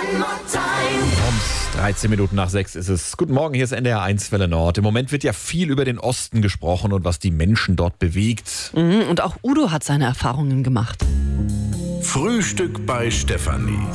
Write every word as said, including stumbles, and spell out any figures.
Ums dreizehn Minuten nach sechs ist es. Guten Morgen, hier ist N D R eins Welle Nord. Im Moment wird ja viel über den Osten gesprochen und was die Menschen dort bewegt. Mhm, und auch Udo hat seine Erfahrungen gemacht. Frühstück bei Stefanie.